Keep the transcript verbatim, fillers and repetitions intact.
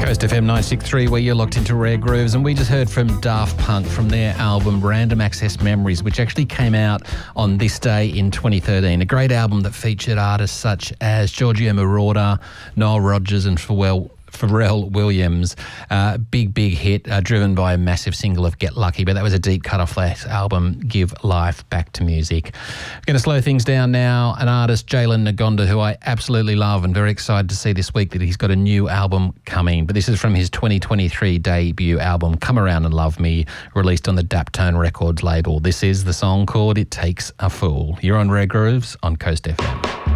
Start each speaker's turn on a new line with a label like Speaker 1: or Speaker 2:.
Speaker 1: Coast F M ninety-six point three, where you're locked into Rare Grooves, and we just heard from Daft Punk from their album Random Access Memories, which actually came out on this day in twenty thirteen. A great album that featured artists such as Giorgio Moroder, Nile Rodgers and Pharrell Pharrell Williams. Uh, big, big hit, uh, driven by a massive single of Get Lucky, but that was a deep cut off that album, Give Life Back to Music. I'm going to slow things down now. An artist, Jalen Ngonda, who I absolutely love and very excited to see this week that he's got a new album coming. But this is from his twenty twenty-three debut album, Come Around and Love Me, released on the Daptone Records label. This is the song called It Takes a Fool. You're on Rare Grooves on Coast F M.